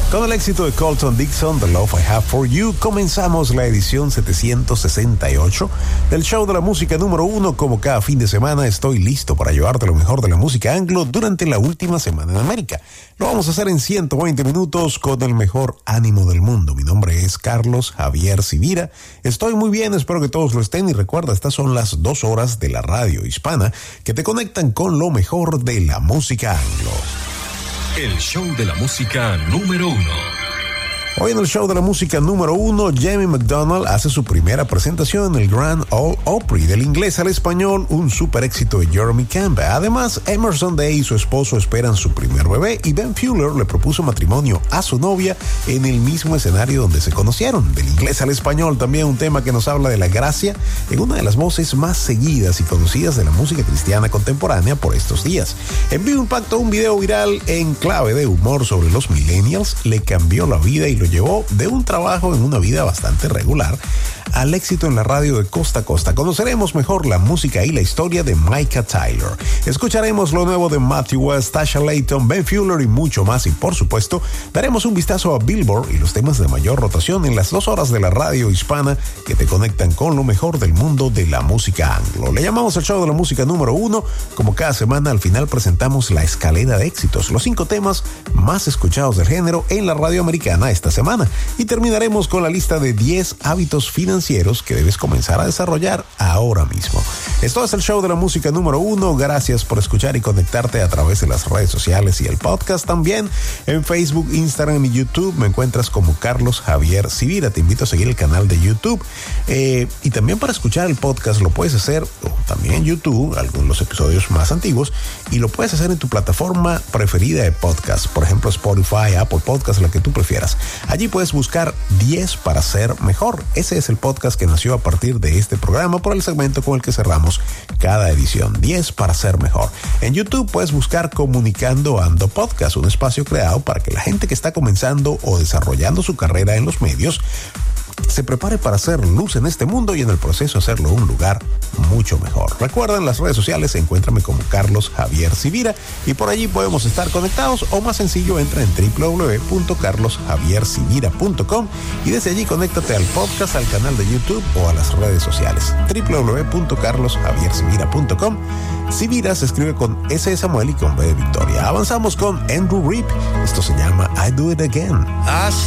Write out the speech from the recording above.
Con el éxito de Colton Dixon, The Love I Have For You, comenzamos la edición 768 del show de la música número 1. Como cada fin de semana, estoy listo para llevarte lo mejor de la música anglo durante la última semana en América. Lo vamos a hacer en 120 minutos con el mejor ánimo del mundo. Mi nombre es Carlos Javier Sivira. Estoy muy bien, espero que todos lo estén. Y recuerda, estas son las 2 horas de la radio hispana que te conectan con lo mejor de la música anglo. El show de la música número 1. Hoy en el show de la música número 1, Jamie McDonald hace su primera presentación en el Grand Ole Opry. Del inglés al español, un super éxito de Jeremy Camp. Además, Emerson Day y su esposo esperan su primer bebé y Ben Fuller le propuso matrimonio a su novia en el mismo escenario donde se conocieron. Del inglés al español, también un tema que nos habla de la gracia en una de las voces más seguidas y conocidas de la música cristiana contemporánea por estos días. En Vivo Impacto, un video viral en clave de humor sobre los millennials le cambió la vida y lo llevó de un trabajo en una vida bastante regular al éxito en la radio de costa a costa. Conoceremos mejor la música y la historia de Micah Tyler. Escucharemos lo nuevo de Matthew West, Tasha Layton, Ben Fuller y mucho más. Y por supuesto, daremos un vistazo a Billboard y los temas de mayor rotación en las 2 horas de la radio hispana que te conectan con lo mejor del mundo de la música anglo. Le llamamos el show de la música número 1. Como cada semana, al final presentamos la escalera de éxitos, los 5 temas más escuchados del género en la radio americana esta semana. Y terminaremos con la lista de 10 hábitos financieros que debes comenzar a desarrollar ahora mismo. Esto es el show de la música número 1. Gracias por escuchar y conectarte a través de las redes sociales y el podcast también. En Facebook, Instagram y YouTube me encuentras como Carlos Javier Sivira. Te invito a seguir el canal de YouTube. Y también para escuchar el podcast lo puedes hacer también en YouTube, algunos de los episodios más antiguos, y lo puedes hacer en tu plataforma preferida de podcast, por ejemplo Spotify, Apple Podcast, la que tú prefieras. Allí puedes buscar 10 para ser mejor. Ese es el podcast que nació a partir de este programa por el segmento con el que cerramos cada edición, 10 para ser mejor. En YouTube puedes buscar Comunicando Ando Podcast, un espacio creado para que la gente que está comenzando o desarrollando su carrera en los medios se prepare para hacer luz en este mundo y en el proceso hacerlo un lugar mucho mejor. Recuerda, en las redes sociales encuéntrame como Carlos Javier Sivira y por allí podemos estar conectados, o más sencillo, entra en www.carlosjaviersivira.com y desde allí conéctate al podcast, al canal de YouTube o a las redes sociales. www.carlosjaviersivira.com. Sivira se escribe con S de Samuel y con B de Victoria. Avanzamos con Andrew Reap. Esto se llama I Do It Again.